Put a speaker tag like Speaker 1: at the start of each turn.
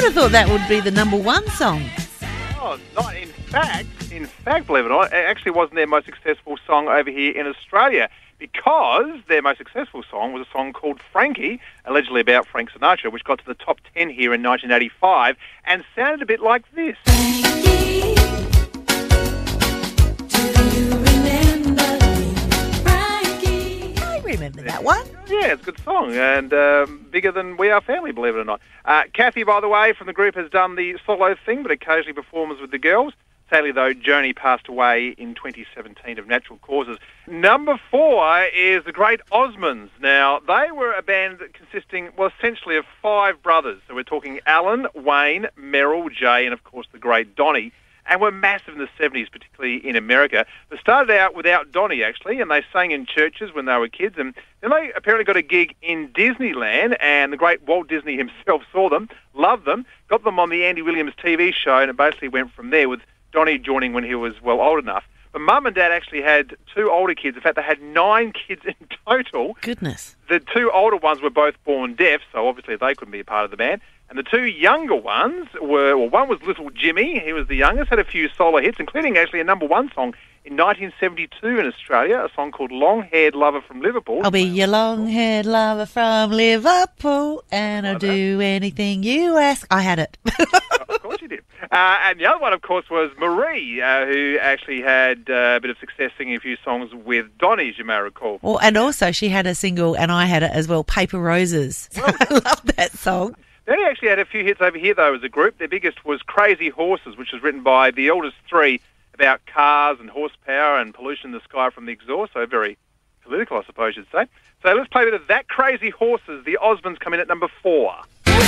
Speaker 1: have thought that would be the number one song.
Speaker 2: Oh, not in fact, believe it or not, it actually wasn't their most successful song over here in Australia, because their most successful song was a song called Frankie, allegedly about Frank Sinatra, which got to the top 10 here in 1985 and sounded a bit like this.
Speaker 3: Frankie, do you remember me? Frankie.
Speaker 1: I remember that one.
Speaker 2: Yeah, it's a good song, and bigger than We Are Family, believe it or not. Kathy, by the way, from the group, has done the solo thing, but occasionally performs with the girls. Sadly, though, Joni passed away in 2017 of natural causes. Number 4 is the Great Osmonds. Now, they were a band consisting, well, essentially of 5 brothers. So we're talking Alan, Wayne, Merrill, Jay, and, of course, the great Donny, and were massive in the 70s, particularly in America. They started out without Donny, actually, and they sang in churches when they were kids, and then they apparently got a gig in Disneyland, and the great Walt Disney himself saw them, loved them, got them on the Andy Williams TV show, and it basically went from there, with Donny joining when he was, well, old enough. But Mum and Dad actually had 2 older kids. In fact, they had 9 kids in total.
Speaker 1: Goodness.
Speaker 2: The 2 older ones were both born deaf, so obviously they couldn't be a part of the band. And the 2 younger ones were, well, one was Little Jimmy. He was the youngest, had a few solo hits, including actually a number 1 song in 1972 in Australia, a song called Long-Haired Lover from Liverpool.
Speaker 1: I'll be your long-haired lover from Liverpool, and I'll do anything you ask. I had it.
Speaker 2: Of course you did. And the other one, of course, was Marie, who actually had a bit of success singing a few songs with Donny, as you may recall.
Speaker 1: Well, and also she had a single, and I had it as well, Paper Roses. I love that song.
Speaker 2: They only actually had a few hits over here, though, as a group. Their biggest was Crazy Horses, which was written by the eldest 3 about cars and horsepower and pollution in the sky from the exhaust, so very political, I suppose you'd say. So let's play a bit of that. Crazy Horses. The Osmonds come in at number 4.